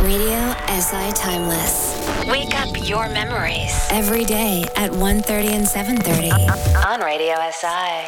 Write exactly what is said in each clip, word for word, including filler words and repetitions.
Radio S I Timeless. Wake up your memories. Every day at one thirty and seven thirty. On Radio S I.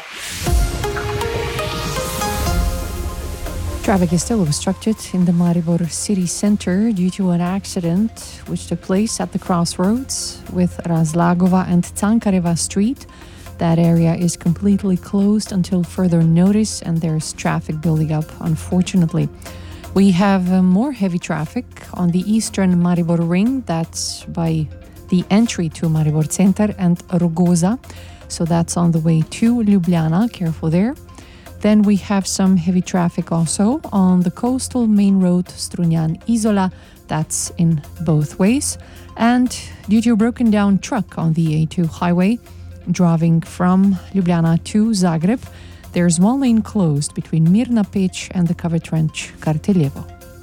Traffic is still obstructed in the Maribor city center due to an accident which took place at the crossroads with Razlagova and Cankareva Street. That area is completely closed until further notice, and there's traffic building up, unfortunately. We have uh, more heavy traffic on the eastern Maribor ring. That's by the entry to Maribor Center and Rogoza. So that's on the way to Ljubljana. Careful there. Then we have some heavy traffic also on the coastal main road Strunjan-Izola. That's in both ways. And due to a broken down truck on the A two highway driving from Ljubljana to Zagreb, there's one lane closed between Mirna Peć and the covered trench Karteljevo.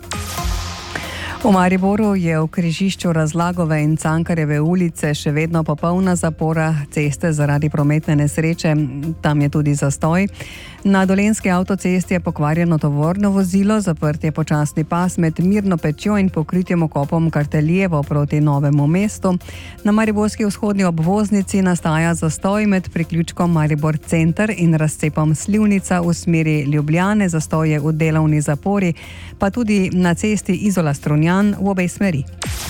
V Mariboru je v križišču Razlagove in Cankarjeve ulice še vedno popolna zapora ceste zaradi prometne nesreče. Tam je tudi zastoj. Na Dolenjski avtocesti je pokvarjeno tovorno vozilo, zaprt je počasni pas med Mirno Pečjo in pokritjem okopom Karteljevo proti Novemu mestu. Na mariborski vzhodni obvoznici nastaja zastoj med priključkom Maribor Center in razcepom Slivnica v smeri Ljubljane, zastoj je v delovni zapori, pa tudi na cesti Izola Strunjan v obe smeri.